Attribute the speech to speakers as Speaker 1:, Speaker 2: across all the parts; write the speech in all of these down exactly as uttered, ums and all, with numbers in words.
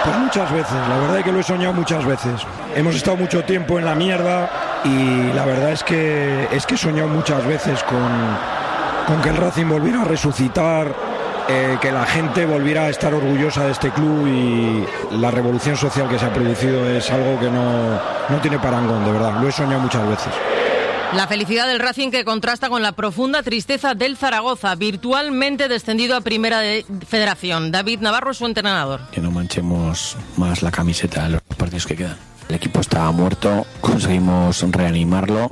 Speaker 1: Pues muchas veces, la verdad es que lo he soñado muchas veces. Hemos estado mucho tiempo en la mierda y la verdad es que es que he soñado muchas veces con, con que el Racing volviera a resucitar, eh, que la gente volviera a estar orgullosa de este club, y la revolución social que se ha producido es algo que no, no tiene parangón, de verdad. Lo he soñado muchas veces.
Speaker 2: La felicidad del Racing que contrasta con la profunda tristeza del Zaragoza, virtualmente descendido a Primera de Federación. David Navarro es su entrenador.
Speaker 3: Que no manchemos más la camiseta en los partidos que quedan. El equipo estaba muerto, conseguimos reanimarlo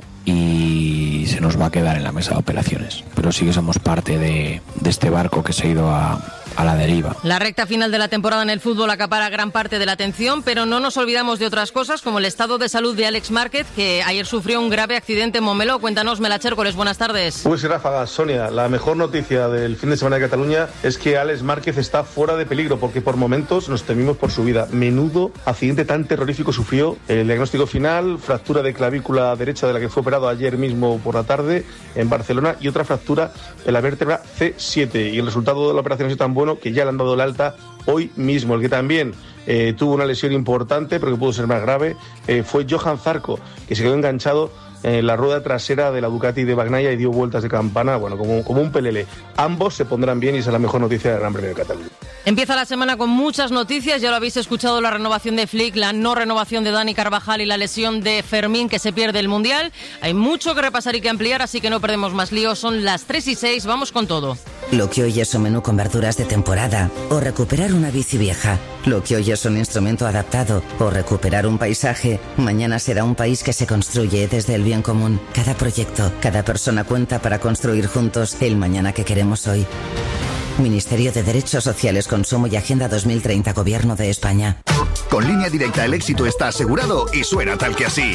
Speaker 3: y se nos va a quedar en la mesa de operaciones. Pero sí que somos parte de, de este barco que se ha ido a... a la deriva.
Speaker 2: La recta final de la temporada en el fútbol acapara gran parte de la atención, pero no nos olvidamos de otras cosas, como el estado de salud de Alex Márquez, que ayer sufrió un grave accidente en Montmeló. Cuéntanos, Melache Hércoles, buenas tardes.
Speaker 4: Pues ráfagas, Sonia, la mejor noticia del fin de semana de Cataluña es que Alex Márquez está fuera de peligro, porque por momentos nos temimos por su vida. Menudo accidente tan terrorífico sufrió. El diagnóstico final, fractura de clavícula derecha de la que fue operado ayer mismo por la tarde en Barcelona, y otra fractura en la vértebra ce siete, y el resultado de la operación es tan bueno que ya le han dado el alta hoy mismo. El que también eh, tuvo una lesión importante, pero que pudo ser más grave, eh, fue Johan Zarco, que se quedó enganchado en la rueda trasera de la Ducati de Bagnaia y dio vueltas de campana, bueno, como, como un pelele. Ambos se pondrán bien y esa es la mejor noticia del Gran Premio de Cataluña.
Speaker 2: Empieza la semana con muchas noticias, ya lo habéis escuchado, la renovación de Flick, la no renovación de Dani Carvajal y la lesión de Fermín, que se pierde el Mundial. Hay mucho que repasar y que ampliar, así que no perdemos más líos. Son las tres y seis, vamos con todo.
Speaker 5: Lo que hoy es un menú con verduras de temporada, o recuperar una bici vieja. Lo que hoy es un instrumento adaptado, o recuperar un paisaje, mañana será un país que se construye desde el bien común. Cada proyecto, cada persona cuenta para construir juntos el mañana que queremos hoy. Ministerio de Derechos Sociales, Consumo y Agenda dos mil treinta, Gobierno de España.
Speaker 6: Con Línea Directa el éxito está asegurado y suena tal que así.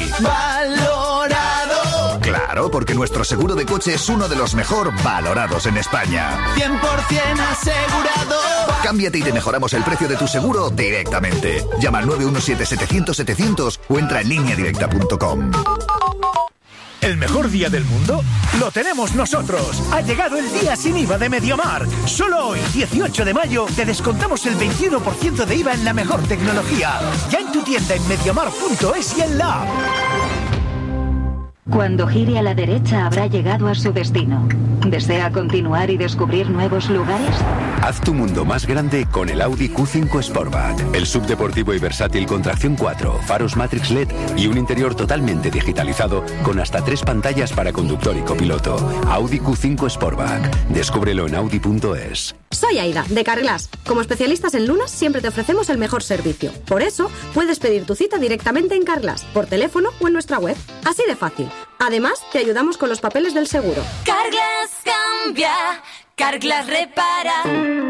Speaker 6: ¡Valorado! Claro, porque nuestro seguro de coche es uno de los mejor valorados en España.
Speaker 7: cien por ciento asegurado.
Speaker 6: Cámbiate y te mejoramos el precio de tu seguro directamente. Llama al nueve uno siete, setecientos, setecientos o entra en línea directa punto com.
Speaker 8: ¿El mejor día del mundo? ¡Lo tenemos nosotros! Ha llegado el día sin I V A de Mediamar. Solo hoy, dieciocho de mayo, te descontamos el veintiuno por ciento de I V A en la mejor tecnología. Ya en tu tienda en mediamar punto es y en la app.
Speaker 9: Cuando gire a la derecha habrá llegado a su destino. ¿Desea continuar y descubrir nuevos lugares?
Speaker 10: Haz tu mundo más grande con el Audi Q cinco Sportback. El subdeportivo y versátil con tracción cuatro, faros Matrix L E D y un interior totalmente digitalizado con hasta tres pantallas para conductor y copiloto. Audi Q cinco Sportback. Descúbrelo en audi punto es.
Speaker 11: Soy Aida, de Carglass. Como especialistas en lunas, siempre te ofrecemos el mejor servicio. Por eso, puedes pedir tu cita directamente en Carglass, por teléfono o en nuestra web. Así de fácil. Además, te ayudamos con los papeles del seguro.
Speaker 7: Carglass cambia, Carglass repara.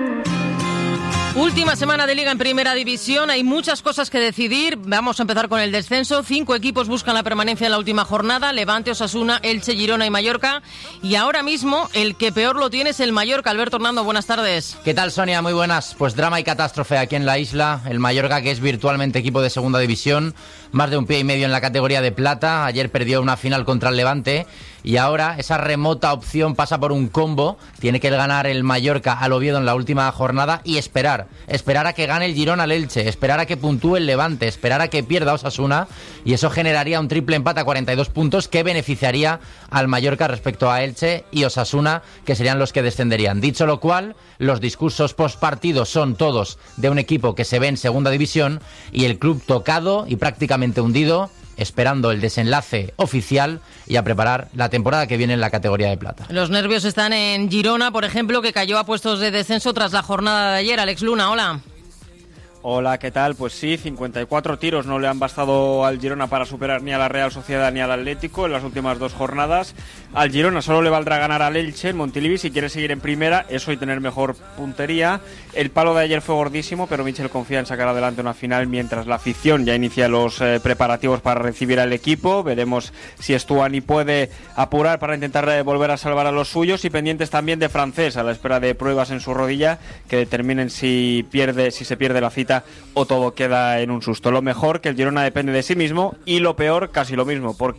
Speaker 2: Última semana de Liga en Primera División, hay muchas cosas que decidir. Vamos a empezar con el descenso. Cinco equipos buscan la permanencia en la última jornada: Levante, Osasuna, Elche, Girona y Mallorca. Y ahora mismo el que peor lo tiene es el Mallorca. Alberto Hernando, buenas tardes.
Speaker 12: ¿Qué tal, Sonia? Muy buenas. Pues drama y catástrofe aquí en la isla. El Mallorca, que es virtualmente equipo de Segunda División, más de un pie y medio en la categoría de plata. Ayer perdió una final contra el Levante y ahora esa remota opción pasa por un combo. Tiene que ganar el Mallorca al Oviedo en la última jornada y esperar, esperar a que gane el Girona al Elche, esperar a que puntúe el Levante, esperar a que pierda Osasuna, y eso generaría un triple empate a cuarenta y dos puntos que beneficiaría al Mallorca respecto a Elche y Osasuna, que serían los que descenderían. Dicho lo cual, los discursos post partido son todos de un equipo que se ve en Segunda División y el club tocado y prácticamente hundido, esperando el desenlace oficial y a preparar la temporada que viene en la categoría de plata.
Speaker 2: Los nervios están en Girona, por ejemplo, que cayó a puestos de descenso tras la jornada de ayer. Alex Luna, hola.
Speaker 13: Hola, ¿qué tal? Pues sí, cincuenta y cuatro tiros no le han bastado al Girona para superar ni a la Real Sociedad ni al Atlético en las últimas dos jornadas. Al Girona solo le valdrá ganar al Elche en Montilivi si quiere seguir en primera, eso y tener mejor puntería. El palo de ayer fue gordísimo, pero Michel confía en sacar adelante una final mientras la afición ya inicia los eh, preparativos para recibir al equipo. Veremos si Stuani puede apurar para intentar eh, volver a salvar a los suyos, y pendientes también de Francés a la espera de pruebas en su rodilla que determinen si pierde, si se pierde la cita o todo queda en un susto. Lo mejor, que el Girona depende de sí mismo, y lo peor, casi lo mismo, porque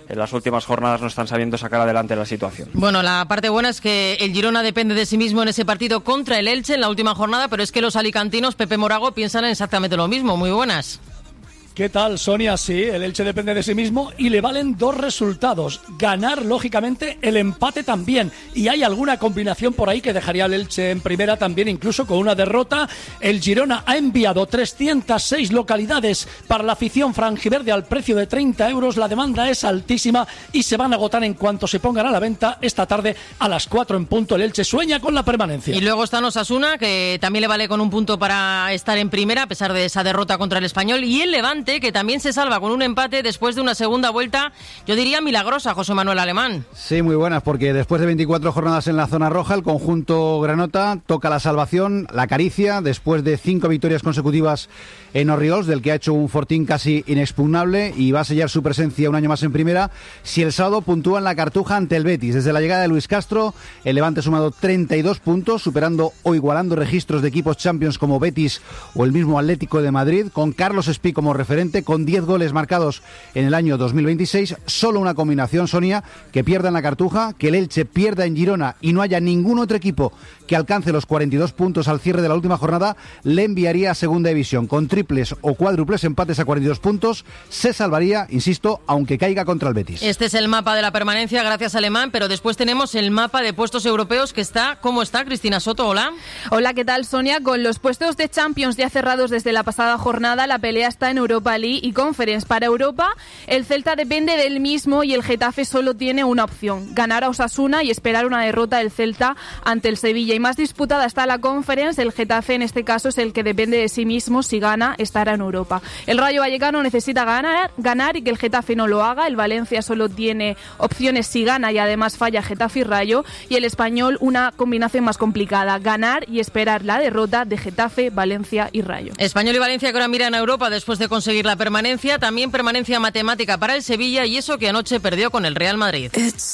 Speaker 13: en las últimas jornadas no están sabiendo sacar adelante la situación.
Speaker 2: Bueno, la parte buena es que el Girona depende de sí mismo en ese partido contra el Elche en la última jornada, pero es que los alicantinos, Pepe Morago, piensan en exactamente lo mismo. Muy buenas.
Speaker 14: ¿Qué tal, Sonia? Sí, el Elche depende de sí mismo y le valen dos resultados. Ganar, lógicamente, el empate también. Y hay alguna combinación por ahí que dejaría al Elche en primera también, incluso con una derrota. El Girona ha enviado trescientas seis localidades para la afición franjiverde al precio de treinta euros. La demanda es altísima y se van a agotar en cuanto se pongan a la venta esta tarde a las cuatro en punto. El Elche sueña con la permanencia.
Speaker 2: Y luego está Osasuna, que también le vale con un punto para estar en primera, a pesar de esa derrota contra el Español. Y el Levante, que también se salva con un empate después de una segunda vuelta, yo diría milagrosa, José Manuel Alemán.
Speaker 15: Sí, muy buenas, porque después de veinticuatro jornadas en la zona roja, el conjunto granota toca la salvación, la acaricia, después de cinco victorias consecutivas en Orriols, del que ha hecho un fortín casi inexpugnable y va a sellar su presencia un año más en primera, si el sábado puntúa en la Cartuja ante el Betis. Desde la llegada de Luis Castro, el Levante ha sumado treinta y dos puntos, superando o igualando registros de equipos Champions como Betis o el mismo Atlético de Madrid, con Carlos Espí como referente, con diez goles marcados en el año dos mil veintiséis. Solo una combinación, Sonia, que pierda en la Cartuja, que el Elche pierda en Girona y no haya ningún otro equipo que alcance los cuarenta y dos puntos al cierre de la última jornada, le enviaría a Segunda División. Con triples o cuádruples empates a cuarenta y dos puntos, se salvaría, insisto, aunque caiga contra el Betis.
Speaker 2: Este es el mapa de la permanencia, gracias Alemán, pero después tenemos el mapa de puestos europeos que está, ¿cómo está? Cristina Soto, hola.
Speaker 16: Hola, ¿qué tal, Sonia? Con los puestos de Champions ya cerrados desde la pasada jornada, la pelea está en Europa League y Conference. Para Europa, el Celta depende del mismo y el Getafe solo tiene una opción: ganar a Osasuna y esperar una derrota del Celta ante el Sevilla. Y más disputada está la Conference. El Getafe en este caso es el que depende de sí mismo. Si gana, estará en Europa. El Rayo Vallecano necesita ganar, ganar y que el Getafe no lo haga. El Valencia solo tiene opciones si gana y además falla Getafe y Rayo. Y el Español, una combinación más complicada: ganar y esperar la derrota de Getafe, Valencia y Rayo.
Speaker 2: Español y Valencia que ahora miran a Europa después de conseguir la permanencia. También permanencia matemática para el Sevilla, y eso que anoche perdió con el Real Madrid.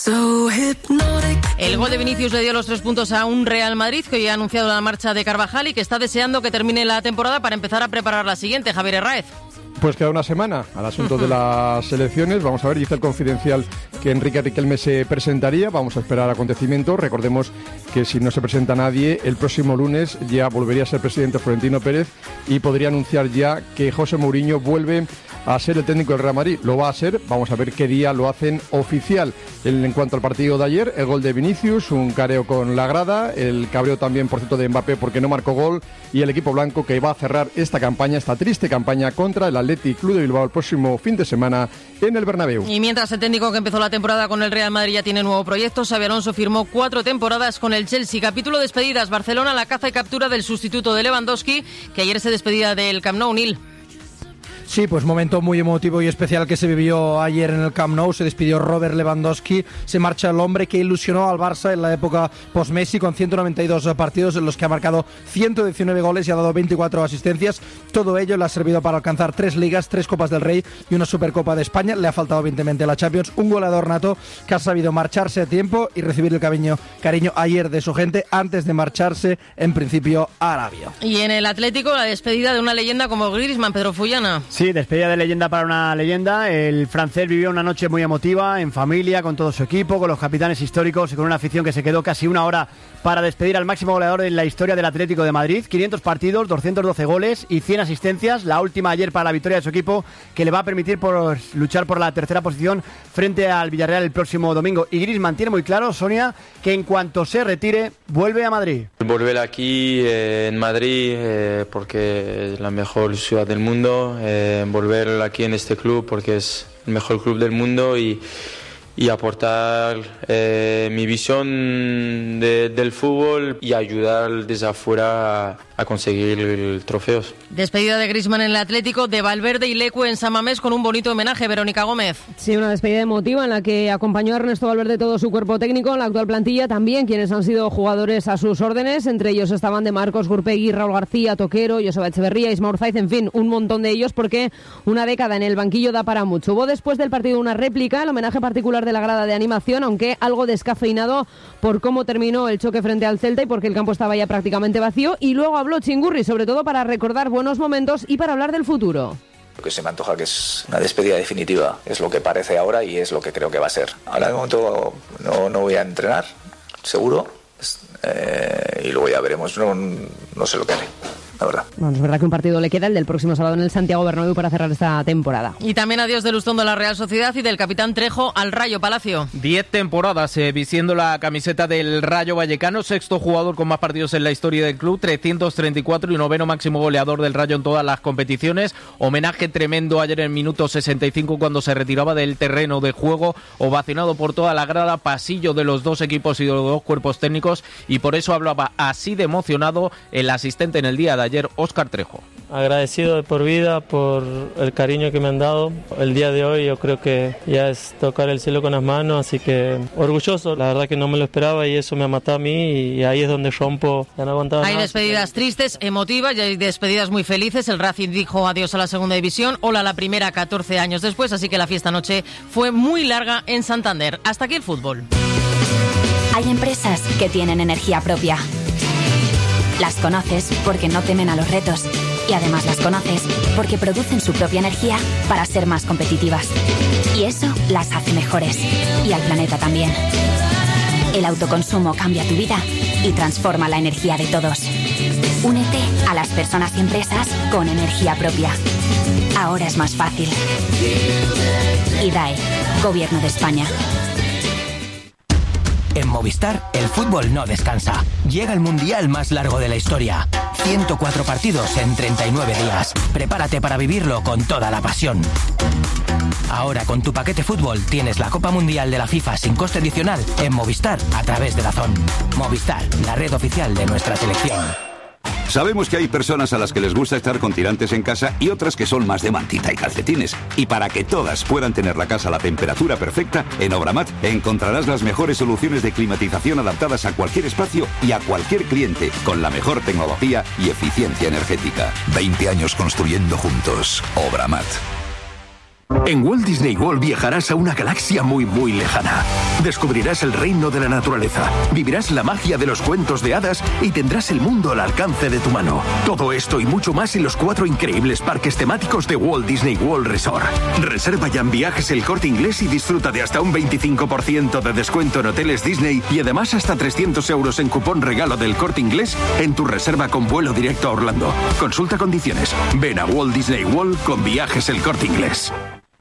Speaker 2: El gol de Vinicius le dio los tres puntos a un Real Madrid que hoy ha anunciado la marcha de Carvajal y que está deseando que termine la temporada para empezar a preparar la siguiente. Javier Herráez.
Speaker 17: Pues queda una semana al asunto de las elecciones. Vamos a ver, dice el Confidencial que Enrique Riquelme se presentaría. Vamos a esperar acontecimientos. Recordemos que si no se presenta nadie, el próximo lunes ya volvería a ser presidente Florentino Pérez y podría anunciar ya que José Mourinho vuelve a ser el técnico del Real Madrid. Lo va a ser, vamos a ver qué día lo hacen oficial. En cuanto al partido de ayer, el gol de Vinicius, un careo con la grada, el cabreo también, por cierto, de Mbappé porque no marcó gol, y el equipo blanco que va a cerrar esta campaña, esta triste campaña contra el Athletic Club de Bilbao el próximo fin de semana en el Bernabéu.
Speaker 2: Y mientras el técnico que empezó la temporada con el Real Madrid ya tiene nuevo proyecto, Xabi Alonso firmó cuatro temporadas con el Chelsea. Capítulo despedidas, Barcelona, la caza y captura del sustituto de Lewandowski, que ayer se despedía del Camp Nou. Nil.
Speaker 18: Sí, pues momento muy emotivo y especial que se vivió ayer en el Camp Nou. Se despidió Robert Lewandowski, se marcha el hombre que ilusionó al Barça en la época post-Messi con ciento noventa y dos partidos en los que ha marcado ciento diecinueve goles y ha dado veinticuatro asistencias. Todo ello le ha servido para alcanzar tres ligas, tres Copas del Rey y una Supercopa de España. Le ha faltado evidentemente la Champions. Un goleador nato que ha sabido marcharse a tiempo y recibir el cariño, cariño ayer de su gente antes de marcharse en principio a Arabia.
Speaker 2: Y en el Atlético, la despedida de una leyenda como Griezmann, Pedro Fullana.
Speaker 19: Sí, despedida de leyenda para una leyenda. El francés vivió una noche muy emotiva, en familia, con todo su equipo, con los capitanes históricos y con una afición que se quedó casi una hora para despedir al máximo goleador en la historia del Atlético de Madrid. quinientos partidos, doscientos doce goles y cien asistencias. La última ayer para la victoria de su equipo, que le va a permitir por luchar por la tercera posición frente al Villarreal el próximo domingo. Y Griezmann tiene muy claro, Sonia, que en cuanto se retire, vuelve a Madrid.
Speaker 20: Volver aquí eh, en Madrid eh, porque es la mejor ciudad del mundo. Eh, volver aquí en este club porque es el mejor club del mundo y, y aportar eh, mi visión de, del fútbol y ayudar desde afuera a, a conseguir trofeos.
Speaker 2: Despedida de Griezmann en el Atlético, de Valverde y Leque en San Mamés con un bonito homenaje. Verónica Gómez.
Speaker 21: Sí, una despedida emotiva en la que acompañó a Ernesto Valverde todo su cuerpo técnico, en la actual plantilla también quienes han sido jugadores a sus órdenes. Entre ellos estaban de Marcos, Gurpegui, Raúl García, Toquero, Joseba Echeverría, Ismael Urzaiz, en fin, un montón de ellos porque una década en el banquillo da para mucho. Hubo después del partido una réplica, el homenaje particular de la grada de animación, aunque algo descafeinado por cómo terminó el choque frente al Celta y porque el campo estaba ya prácticamente vacío. Y luego habló Chingurri, sobre todo para recordar buenos momentos y para hablar del futuro.
Speaker 1: Lo que se me antoja que es una despedida definitiva, es lo que parece ahora y es lo que creo que va a ser. Ahora de momento no, no voy a entrenar, seguro, eh, y luego ya veremos, no, no sé lo que haré. La verdad.
Speaker 21: Bueno, es verdad que un partido le queda, el del próximo sábado en el Santiago Bernabéu, para cerrar esta temporada.
Speaker 2: Y también adiós de Lustondo a la Real Sociedad y del capitán Trejo al Rayo Palacio.
Speaker 22: Diez temporadas eh, vistiendo la camiseta del Rayo Vallecano, sexto jugador con más partidos en la historia del club, trescientos treinta y cuatro y noveno máximo goleador del Rayo en todas las competiciones. Homenaje tremendo ayer en minuto sesenta y cinco cuando se retiraba del terreno de juego, ovacionado por toda la grada, pasillo de los dos equipos y de los dos cuerpos técnicos, y por eso hablaba así de emocionado el asistente en el día de ayer, Óscar Trejo.
Speaker 23: Agradecido de por vida por el cariño que me han dado. El día de hoy yo creo que ya es tocar el cielo con las manos, así que orgulloso. La verdad que no me lo esperaba y eso me ha matado a mí y ahí es donde rompo. Ya no aguantaba
Speaker 2: Hay
Speaker 23: más.
Speaker 2: despedidas tristes, emotivas y hay despedidas muy felices. El Racing dijo adiós a la segunda división, hola a la primera catorce años después, así que la fiesta anoche fue muy larga en Santander. Hasta aquí el fútbol.
Speaker 24: Hay empresas que tienen energía propia. Las conoces porque no temen a los retos y además las conoces porque producen su propia energía para ser más competitivas. Y eso las hace mejores y al planeta también. El autoconsumo cambia tu vida y transforma la energía de todos. Únete a las personas y empresas con energía propia. Ahora es más fácil. I D A E, Gobierno de España.
Speaker 25: En Movistar, el fútbol no descansa. Llega el mundial más largo de la historia. ciento cuatro partidos en treinta y nueve días. Prepárate para vivirlo con toda la pasión. Ahora con tu paquete fútbol tienes la Copa Mundial de la FIFA sin coste adicional en Movistar a través de DAZN. Movistar, la red oficial de nuestra selección.
Speaker 26: Sabemos que hay personas a las que les gusta estar con tirantes en casa y otras que son más de mantita y calcetines. Y para que todas puedan tener la casa a la temperatura perfecta, en Obramat encontrarás las mejores soluciones de climatización adaptadas a cualquier espacio y a cualquier cliente, con la mejor tecnología y eficiencia energética.
Speaker 6: veinte años construyendo juntos. Obramat.
Speaker 8: En Walt Disney World viajarás a una galaxia muy muy lejana. Descubrirás el reino de la naturaleza, vivirás la magia de los cuentos de hadas y tendrás el mundo al alcance de tu mano. Todo esto y mucho más en los cuatro increíbles parques temáticos de Walt Disney World Resort. Reserva ya en Viajes El Corte Inglés y disfruta de hasta un veinticinco por ciento de descuento en hoteles Disney y además hasta trescientos euros en cupón regalo del Corte Inglés en tu reserva con vuelo directo a Orlando. Consulta condiciones. Ven a Walt Disney World con Viajes El Corte Inglés.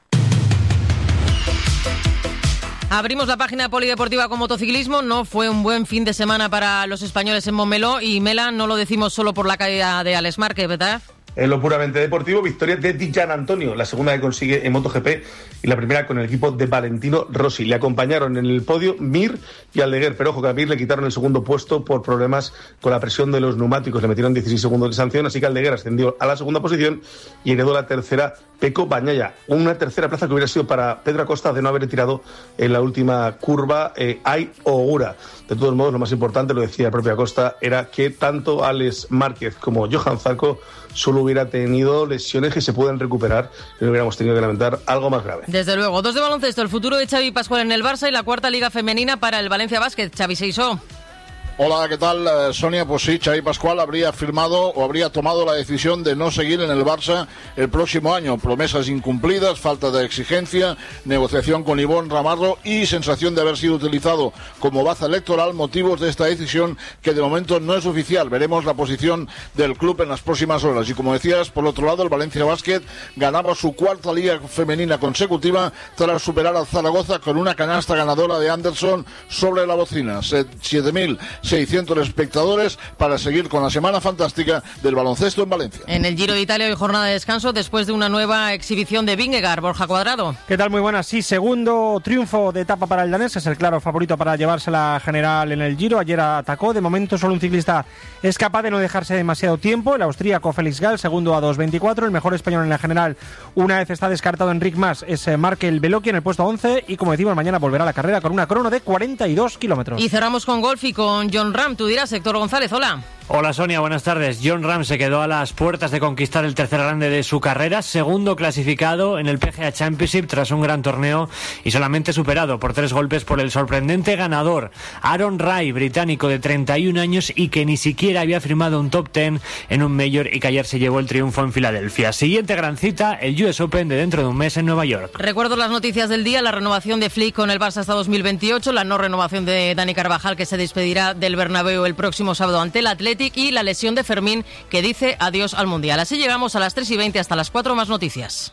Speaker 2: Abrimos la página polideportiva con motociclismo. No fue un buen fin de semana para los españoles en Montmeló y Mela, no lo decimos solo por la caída de Alex Márquez, ¿verdad?
Speaker 4: En lo puramente deportivo, victoria de Di Gianantonio, la segunda que consigue en MotoGP y la primera con el equipo de Valentino Rossi. Le acompañaron en el podio Mir y Aldeguer, pero ojo que a Mir le quitaron el segundo puesto por problemas con la presión de los neumáticos, le metieron dieciséis segundos de sanción, así que Aldeguer ascendió a la segunda posición y heredó la tercera Pecco Bagnaia, una tercera plaza que hubiera sido para Pedro Acosta de no haber tirado en la última curva eh, Ai Ogura. De todos modos, lo más importante, lo decía el propio Acosta, era que tanto Alex Márquez como Johan Zarco solo hubiera tenido lesiones que se pueden recuperar y no hubiéramos tenido que lamentar algo más grave.
Speaker 2: Desde luego. Dos de baloncesto, el futuro de Xavi Pascual en el Barça y la cuarta liga femenina para el Valencia Basket. Xavi Seisó.
Speaker 27: Hola, ¿qué tal, eh, Sonia? Pues sí, Xavi Pascual habría firmado o habría tomado la decisión de no seguir en el Barça el próximo año. Promesas incumplidas, falta de exigencia, negociación con Ivonne Ramarro y sensación de haber sido utilizado como baza electoral, motivos de esta decisión que de momento no es oficial. Veremos la posición del club en las próximas horas. Y como decías, por otro lado, el Valencia Basket ganaba su cuarta liga femenina consecutiva tras superar al Zaragoza con una canasta ganadora de Anderson sobre la bocina. siete mil seiscientos espectadores para seguir con la semana fantástica del baloncesto en Valencia.
Speaker 2: En el Giro de Italia hoy jornada de descanso después de una nueva exhibición de Vingegaard. Borja Cuadrado.
Speaker 28: ¿Qué tal? Muy buenas. Sí, segundo triunfo de etapa para el danés, es el claro favorito para llevarse la general en el Giro. Ayer atacó, de momento solo un ciclista es capaz de no dejarse demasiado tiempo, el austríaco Félix Gall, segundo a dos veinticuatro, el mejor español en la general una vez está descartado Enric Mas, es Markel Beloki en el puesto once y como decimos mañana volverá a la carrera con una crono de cuarenta y dos kilómetros.
Speaker 2: Y cerramos con golf y con John Ram. Tú dirás, Héctor González, hola.
Speaker 3: Hola Sonia, buenas tardes. Jon Rahm se quedó a las puertas de conquistar el tercer grande de su carrera, segundo clasificado en el P G A Championship tras un gran torneo y solamente superado por tres golpes por el sorprendente ganador Aaron Rai, británico de treinta y un años y que ni siquiera había firmado un top ten en un Major y que ayer se llevó el triunfo en Filadelfia. Siguiente gran cita, el U S Open de dentro de un mes en Nueva York.
Speaker 2: Recuerdo las noticias del día, la renovación de Flick con el Barça hasta dos mil veintiocho, la no renovación de Dani Carvajal que se despedirá del Bernabéu el próximo sábado ante el Athletic y la lesión de Fermín que dice adiós al Mundial. Así llegamos a las tres y veinte, hasta las cuatro, más noticias.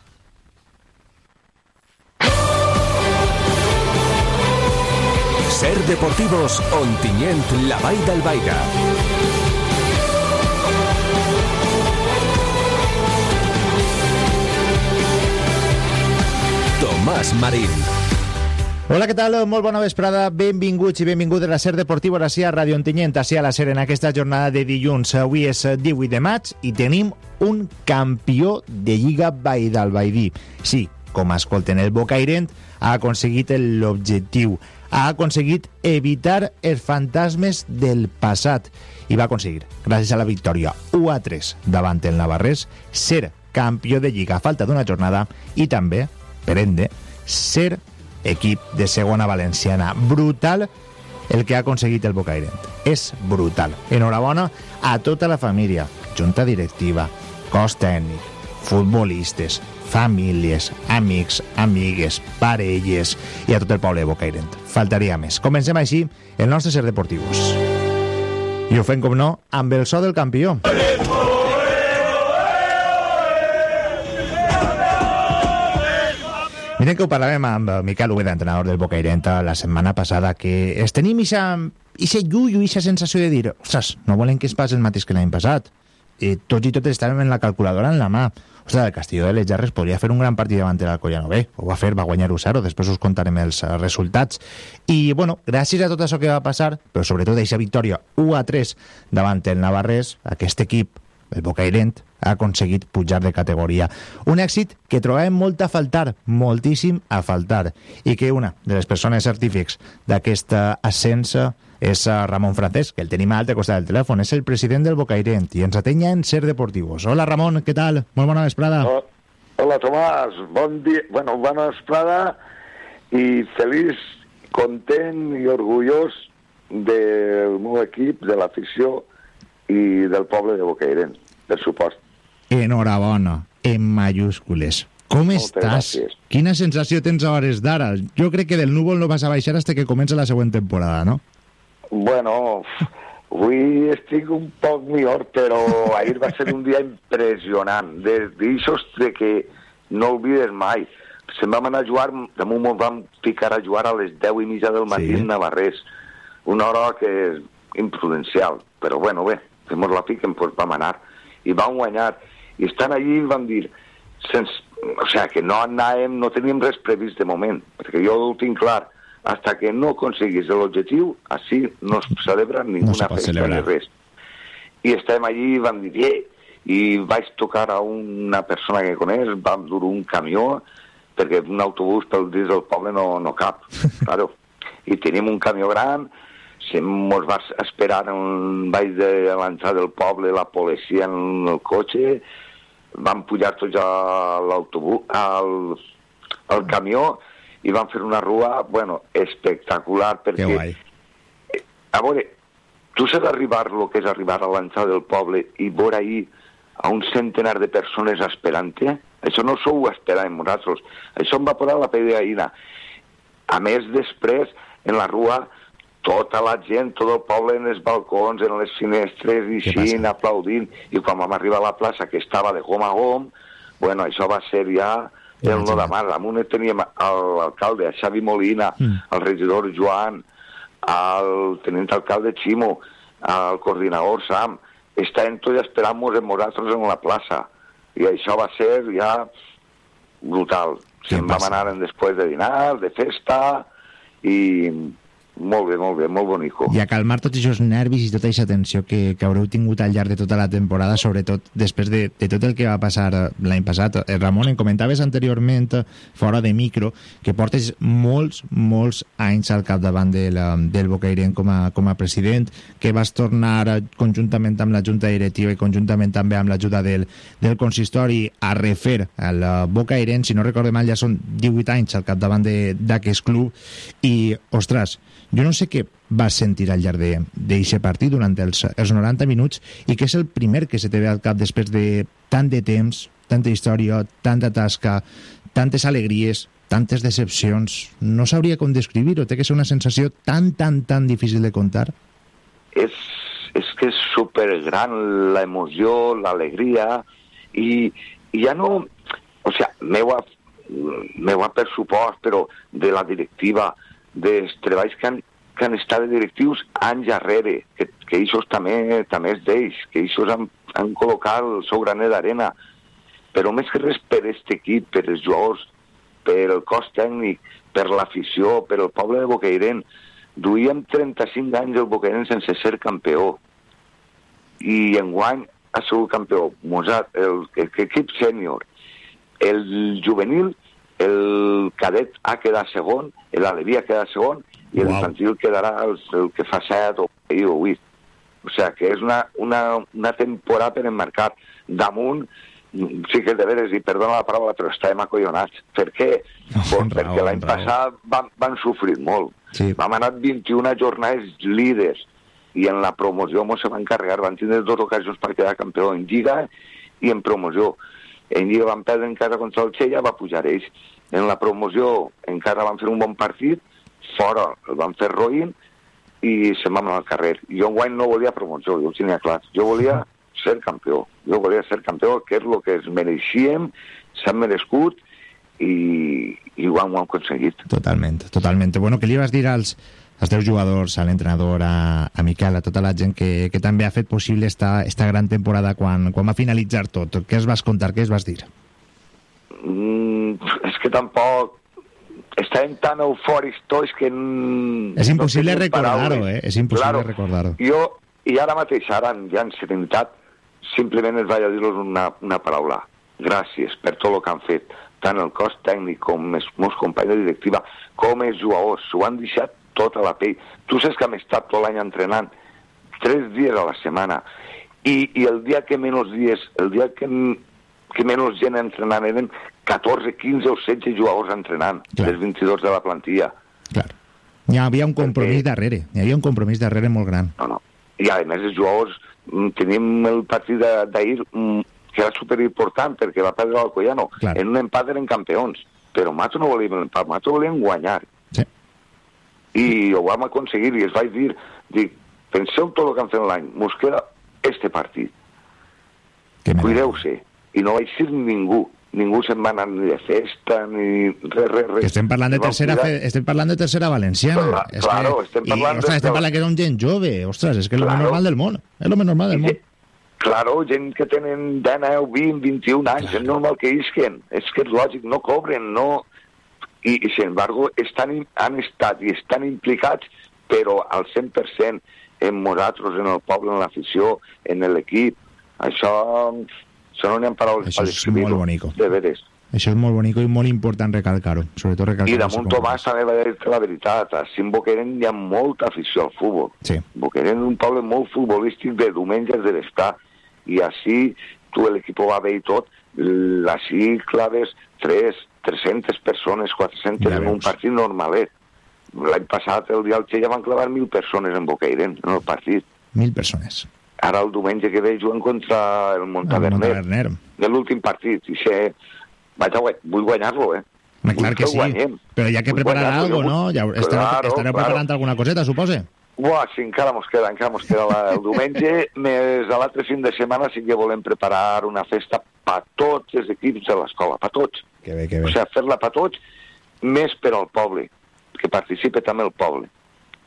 Speaker 5: Ser Deportivos, Ontinyent, la Vall d'Albaida. Tomàs Marín.
Speaker 7: Hola, què tal? Molt bona vesprada, benvinguts i benvingudes a Ser Deportivo, així a Radio Ontinyent, així a la Ser, en aquesta jornada de dilluns. Avui és divuit de maig i tenim un campió de Lliga Vall-d'Albaidí. Sí, com escolten, el Bocairent ha aconseguit l'objectiu, ha aconseguit evitar els fantasmes del passat i va aconseguir, gràcies a la victòria u a tres davant el Navarrés, ser campió de Lliga a falta d'una jornada i també, per ende, ser equip de segona valenciana. Brutal el que ha aconseguit el Bocairent. És brutal. Enhorabona a tota la família, junta directiva, cos tècnic, futbolistes, famílies, amics, amigues, parelles i a tot el poble de Bocairent. Faltaria més. Comencem així el nostre Ser Deportivos. I ho fem, com no, amb el so del campió. Miren que ho parlàvem amb Miquel Ubeda, entrenador del Bocairent, la setmana passada, que es tenim ixa llullo, ixa sensació de dir, ostres, no volen que es passi el mateix que l'any passat. I tots i totes estàvem en la calculadora en la mà. Ostres, el Castelló de les Jarres podria fer un gran partit davant de l'Alcoyano B. Ho va fer, va guanyar u zero, després us contarem els resultats. I, bueno, gràcies a tot això que va passar, però sobretot a aquesta victòria u a tres davant el Navarrés, aquest equip, el Bocairent, ha aconseguit pujar de categoria. Un èxit que trobàvem molt a faltar, moltíssim a faltar, i que una de les persones certífics d'aquesta ascensa és Ramon Francesc, que el tenim a l'altre costat del telèfon, és el president del Bocairent i ens atenya en Ser Deportivos. Hola Ramon, què tal? Molt bona vesprada.
Speaker 9: Hola Tomàs, bon dia, bueno, bona vesprada i feliç, content i orgullós del meu equip, de l'afició i del poble de Bocairent, per supost.
Speaker 7: Enhorabona, en mayúscules. Com
Speaker 9: Moltes
Speaker 7: estàs?
Speaker 9: gràcies.
Speaker 7: Quina sensació tens a hores d'ara? Jo crec que del núvol no vas a baixar fins que comença la següent temporada, no?
Speaker 9: Bueno, avui estic un poc millor, però ahir va ser un dia impressionant. D'aixòs de que no oblides mai. Se'n vam anar a jugar, damunt ens vam ficar a jugar a les deu i mitja del matí sí. en Navarrés. Una hora que és imprudencial, però bueno, bé, fem la fica, doncs vam anar. I vam guanyar. I estan allí i vam dir, sense, o sigui, que no anàvem, no teníem res previst de moment, perquè jo ho tinc clar, hasta que no aconseguis l'objectiu, així no es celebra ninguna no festa ni res. I estem allí i vam dir, eh, i vaig tocar a una persona que coneix, vam dur un camió, perquè un autobús pel dins del poble no, no cap, claro. I tenim un camió gran, ens va esperar en baix de l'entrada del poble la policia en el cotxe, vam pujar tots a l'autobús, al, al camió i vam fer una rua, bueno, espectacular, perquè a veure, tu saps arribar el que és arribar a l'entrada del poble i veure ahir a un centenar de persones esperant-te? Això no sou esperant nosaltres, això em va posar la pell de gallina. A més, després, en la rua, tota la gent, tot el poble en els balcons, en les finestres, i així, aplaudint. I quan vam arribar a la plaça, que estava de gom a gom, bueno, això va ser ja el no de mar. Amunt teníem l'alcalde, Xavi Molina, mm. el regidor Joan, el tenent alcalde Ximo, el coordinador Sam, estaven tots esperant-nos en nosaltres en la plaça. I això va ser ja brutal. Se'n vam anar després de dinar, de festa, i molt bé, molt bé, molt bonico.
Speaker 7: I a calmar tots aquests nervis i tota aquesta tensió que, que haureu tingut al llarg de tota la temporada, sobretot després de, de tot el que va passar l'any passat. Eh, Ramon, em comentaves anteriorment, fora de micro, que portes molts, molts anys al capdavant del, del Bocairent com a, com a president, que vas tornar conjuntament amb la Junta Directiva i conjuntament també amb l'ajuda del, del consistori a refer el Bocairent. Si no recordo mal, ja són divuit anys al capdavant d'aquest club i, ostres, jo no sé què vas sentir al llarg d'aquest partit durant els, els noranta minuts i que és el primer que se te ve al cap després de tant de temps, tanta història, tanta tasca, tantes alegries, tantes decepcions. No sabria com descriure-ho, té que ser una sensació tan, tan, tan difícil de contar.
Speaker 9: És, és que és supergran l'emoció, l'alegria i, i ja no... O sigui, meu a, meu a pressupost, però de la directiva, dels treballs que han, que han estat de directius anys darrere, que, que ells també, també és d'ells, que ells han, han col·locat el seu granet d'arena, però més que res per aquest equip, per els jugadors, per el cos tècnic, per l'afició, per el poble de Bocairent. Duíem trenta-cinc anys el Bocairent sense ser campió, i enguany ha sigut campió. Mosat, el, el, el equip sènior, el juvenil, el cadet ha quedat segon, l'Aleví ha quedat segon i el infantil quedarà el, el que fa set o vuit. O sigui que és una, una, una temporada per emmarcar. Damunt, sí que de veres, i perdona la paraula, però estàvem acollonats. Per què? No, pues perquè l'any passat van, van sofrir molt. Sí. Vam anar vint-i-una jornades líders i en la promoció ens se van carregar. Van tindre dues ocasions per quedar campió en Lliga i en promoció. En Lliga van perdre encara contra el Xella, va pujar ells. En la promoció encara van fer un bon partit, fora el van fer roïn i se'n van anar al carrer. Jo enguany no volia promoció, jo ho tenia clar. Jo volia ser campió. Jo volia ser campió, que és el que es mereixíem, s'han merescut i, i ho han, ho han aconseguit.
Speaker 7: Totalment, totalment. Bueno, què li vas dir als, als teus jugadors, a l'entrenador, a, a Miquel, a tota la gent que, que també ha fet possible esta, esta gran temporada quan, quan va finalitzar tot? Què es vas contar, què es vas dir?
Speaker 9: Mm, és que tampoc estàvem tan eufòrics tots que...
Speaker 7: És impossible no recordar-ho, eh? És impossible claro, recordar-ho.
Speaker 9: Jo, i ara mateix, ara ja en serenitat, simplement els vaig a dir-los una, una paraula. Gràcies per tot el que han fet, tant el cos tècnic com els meus companys de directiva, com els jugadors. S'ho han deixat tota la pell. Tu saps que hem estat tot l'any entrenant, tres dies a la setmana, i, i el dia que menys dies, el dia que, que menys gent entrenant eren catorze, quinze o setze jugadors entrenant, clar, dels vint-i-dos de la plantilla.
Speaker 7: Clar. Hi havia un compromís perquè... darrere, hi havia un compromís darrere molt gran.
Speaker 9: No, no. I a més els jugadors, tenim el partit d'ahir que era superimportant perquè va perdre l'Alcoyano. Clar. En un empat eren campions, però nosaltres no volíem l'empat, nosaltres volíem guanyar.
Speaker 7: Sí.
Speaker 9: I ho vam aconseguir i els vaig dir, dic, penseu tot el que han fet l'any, mos queda este partit. Cuideu-se. I no vaig dir ningú. Ningú se'n va anar ni de festa, ni res, res, res.
Speaker 7: Que estem parlant de tercera, fe... estem parlant de tercera valenciana.
Speaker 9: Cla
Speaker 7: és
Speaker 9: claro,
Speaker 7: que...
Speaker 9: estem parlant...
Speaker 7: I, ostres, estem parlant que era un gent jove. Ostres, és que és claro, el més normal del món. És el més normal del món.
Speaker 9: Claro, gent que tenen dinou, vint, vint-i-un anys, claro, és normal que isquen. És que és lògic, no cobren, no... I, i sin embargo, estan, han estat i estan implicats, però al cent per cent en nosaltres, en el poble, en l'afició, en l'equip. Això... Això no n'hi ha paraules per descriure-ho, de veres.
Speaker 7: Això és molt bonic i molt important recalcar-ho, sobretot recalcar-ho.
Speaker 9: I damunt Tomàs també va dir la veritat, així en Bocairent hi ha molta afició al futbol.
Speaker 7: Sí.
Speaker 9: Bocairent és un poble molt futbolístic de diumenges de l'estar, i així tu l'equip va bé i tot, així claves tres, tres-centes persones, quatre-centes ja en un partit normalet. L'any passat, el dia del Xella, van clavar mil persones en Bocairent, en el partit.
Speaker 7: Mil persones.
Speaker 9: Ara el diumenge que ve juguen contra el Montaverner, de l'últim partit. I sé, vaja, vull guanyar-lo, eh?
Speaker 7: Ma, clar que sí, guanyem. Però hi ha que vull preparar alguna cosa, no? Ja estareu, claro, estareu claro. preparant alguna coseta, supose?
Speaker 9: Buah, sí, encara mos queda, encara mos queda la, el diumenge, més a l'altre fin de setmana sí que volem preparar una festa per tots els equips de l'escola, per tots.
Speaker 7: Que bé, que bé.
Speaker 9: O sigui, fer-la per tots, més per al poble, que participe també el poble.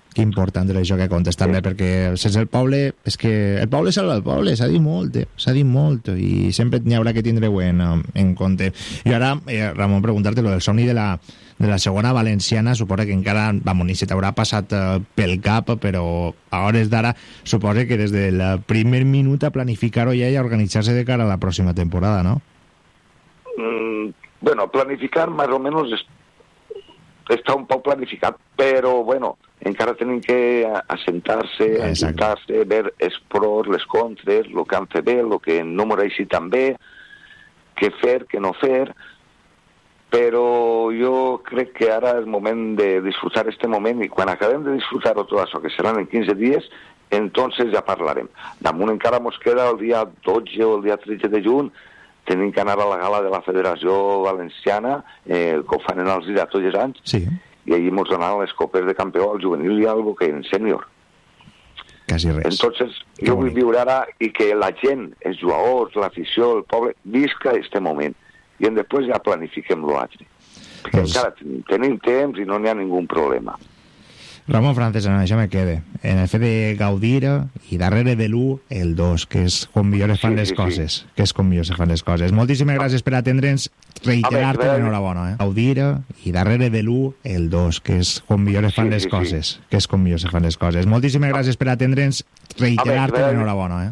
Speaker 7: Que important és això que comptes també, perquè sense el poble, és que el poble salva el poble, s'ha dit molt, eh? s'ha dit molt, i sempre n'hi haurà que tindre-ho en, en compte. I ara, eh, Ramon, preguntar-te lo del somni de la, de la segona valenciana, suposa que encara, vamos, ni se t'haurà passat eh, pel cap, però a hores d'ara suposa que des del primer minut a planificar-ho ja i a organitzar-se de cara a la pròxima temporada, no?
Speaker 9: Mm, bueno, planificar más o menos es, está un poc planificat, però, bueno, encara tenim que assentar-se, assentar-se, ver els pros, les contres, el que han fet bé, el que no m'ho així tan bé, què fer, què no fer, però jo crec que ara és moment de disfrutar este moment, i quan acabem de disfrutar-ho tot això, que seran en quinze dies, entonces ja parlarem. Damunt encara mos queda el dia dotze o el dia tretze de juny, tenim que anar a la gala de la Federació Valenciana, eh, que ho fan en els dies tots els anys,
Speaker 7: sí.
Speaker 9: i allí ens donaran les copes de campió al juvenil i al hoquei en sènior.
Speaker 7: Quasi res.
Speaker 9: Entonces, jo vull viure ara i que la gent, els jugadors, l'afició, el poble, visca este moment. I després ja planifiquem l'altre. Perquè pues... encara ten tenim temps i no n'hi ha ningú problema.
Speaker 7: Ramon Francés, en això me quede. En el fet de gaudir i darrere de l'u, el dos, que és com millor es fan sí, les sí, coses. Sí. Que és com millor es fan les coses. Moltíssimes gràcies per atendre'ns. Reiterar-te l'enhorabona. Eh? Gaudir i darrere de l'u, el dos, que és com millor es fan sí, les sí, coses. Sí. Que és com millor es fan les coses. Moltíssimes gràcies per atendre'ns. Reiterar-te l'enhorabona. Eh?